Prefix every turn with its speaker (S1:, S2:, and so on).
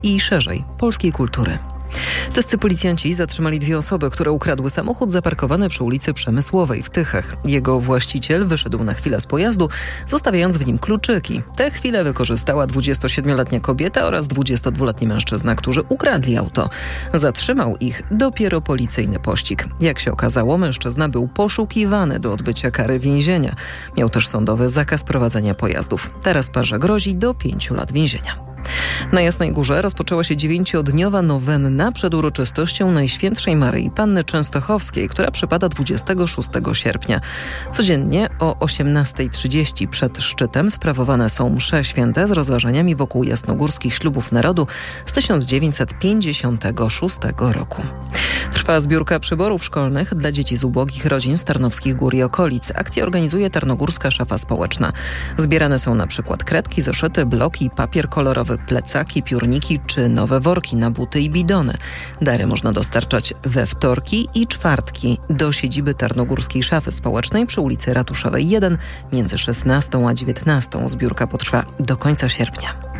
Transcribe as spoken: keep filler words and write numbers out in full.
S1: i szerzej polskiej kultury. Testy policjanci zatrzymali dwie osoby, które ukradły samochód zaparkowany przy ulicy Przemysłowej w Tychach. Jego właściciel wyszedł na chwilę z pojazdu, zostawiając w nim kluczyki. Tę chwilę wykorzystała dwudziestosiedmioletnia kobieta oraz dwudziestodwuletni mężczyzna, którzy ukradli auto. Zatrzymał ich dopiero policyjny pościg. Jak się okazało, mężczyzna był poszukiwany do odbycia kary więzienia. Miał też sądowy zakaz prowadzenia pojazdów. Teraz parze grozi do pięciu lat więzienia. Na Jasnej Górze rozpoczęła się dziewięciodniowa nowenna przed uroczystością Najświętszej Maryi Panny Częstochowskiej, która przypada dwudziestego szóstego sierpnia. Codziennie o osiemnastej trzydzieści przed szczytem sprawowane są msze święte z rozważaniami wokół jasnogórskich ślubów narodu z tysiąc dziewięćset pięćdziesiątego szóstego roku. Trwa zbiórka przyborów szkolnych dla dzieci z ubogich rodzin z Tarnowskich Gór i okolic. Akcję organizuje Tarnogórska Szafa Społeczna. Zbierane są na przykład kredki, zeszyty, bloki, papier kolorowy, plecaki, piórniki czy nowe worki na buty i bidony. Dary można dostarczać we wtorki i czwartki do siedziby Tarnogórskiej Szafy Społecznej przy ulicy Ratuszowej jeden między szesnastą a dziewiętnastą. Zbiórka potrwa do końca sierpnia.